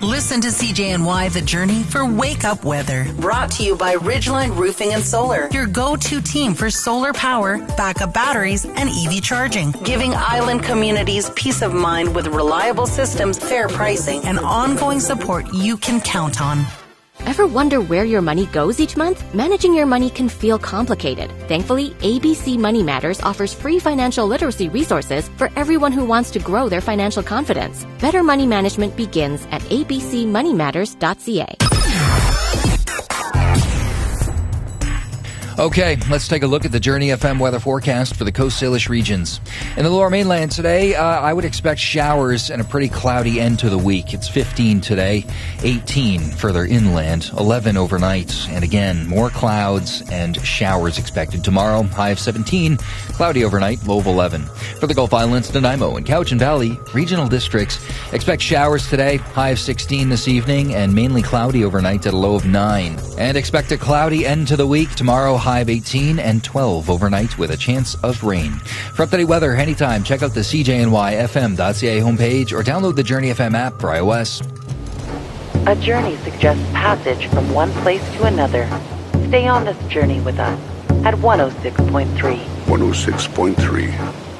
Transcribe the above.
Listen to CJNY The Journey for Wake Up Weather. Brought to you by Ridgeline Roofing and Solar, your go-to team for solar power, backup batteries, and EV charging. Giving island communities peace of mind with reliable systems, fair pricing, and ongoing support you can count on. Ever wonder where your money goes each month? Managing your money can feel complicated. Thankfully, ABC Money Matters offers free financial literacy resources for everyone who wants to grow their financial confidence. Better money management begins at abcmoneymatters.ca. Okay, let's take a look at the Journey FM weather forecast for the Coast Salish regions. In the Lower Mainland today, I would expect showers and a pretty cloudy end to the week. It's 15 today, 18 further inland, 11 overnight, and again, more clouds and showers expected tomorrow. High of 17, cloudy overnight, low of 11. For the Gulf Islands, Nanaimo and Cowichan Valley regional districts, expect showers today, high of 16 this evening, and mainly cloudy overnight at a low of 9. And expect a cloudy end to the week tomorrow, high of 18 and 12 overnight with a chance of rain. For up-to-date weather anytime, check out the CJNYFM.ca homepage or download the Journey FM app for iOS. A journey suggests passage from one place to another. Stay on this journey with us at 106.3. 106.3.